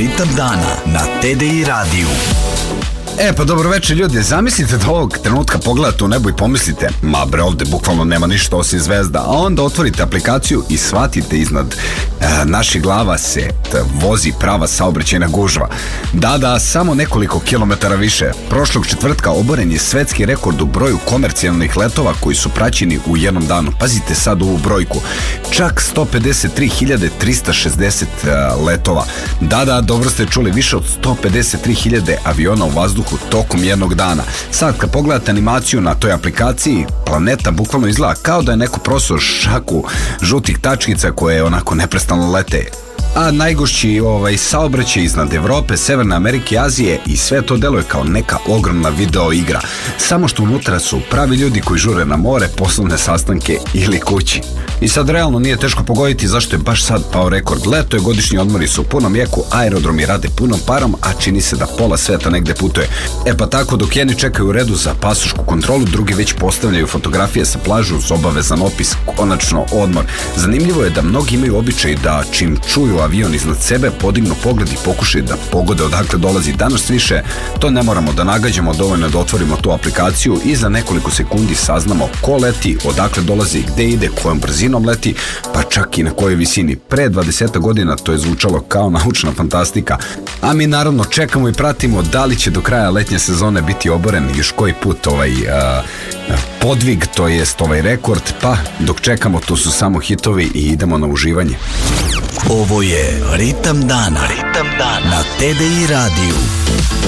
Ritam dana na TDI radiju. Pa dobro večer ljudi, zamislite da ovog trenutka pogledate u nebo i pomislite, ma bre, ovde bukvalno nema ništa osim zvezda, a onda otvorite aplikaciju i shvatite iznad naših glava se vozi prava saobraćajna gužva. Da, samo nekoliko kilometara više. Prošlog četvrtka oboren je svetski rekord u broju komercijalnih letova koji su praćeni u jednom danu. Pazite sad ovu brojku, čak 153.360 letova. Da, dobro ste čuli, više od 153.000 aviona u vazduhu tokom jednog dana. Sad kad pogledate animaciju na toj aplikaciji, planeta bukvalno izgleda kao da je neko prosao šaku žutih tačkica koje onako neprestano lete. A najgušći saobraćaj iznad Evrope, Severne Amerike, Azije i sve to deluje kao neka ogromna video igra. Samo što unutra su pravi ljudi koji žure na more, poslovne sastanke ili kući. I sad realno nije teško pogoditi zašto je baš sad pao rekord. Leto je, godišnji odmori su u punom jeku, aerodromi rade punom parom, a čini se da pola sveta negde putuje. Pa tako dok jedni čekaju u redu za pasošku kontrolu, drugi već postavljaju fotografije sa plažu uz obavezan opis, konačno odmor. Zanimljivo je da mnogi imaju običaj da čim čuju avion iznad sebe, podignu pogled i pokušaju da pogode odakle dolazi. Danas više to ne moramo da nagađamo, dovoljno da otvorimo tu aplikaciju i za nekoliko sekundi saznamo ko leti, odakle dolazi, gde ide, kojom brzinom leti, pa čak i na kojoj visini. Pre 20 godina to je zvučalo kao naučna fantastika, a mi naravno čekamo i pratimo da li će do kraja letnje sezone biti oboren još koji put podvig, to jest rekord, pa dok čekamo to su samo hitovi i idemo na uživanje. Ovo je Ritam dana na TDI radiju.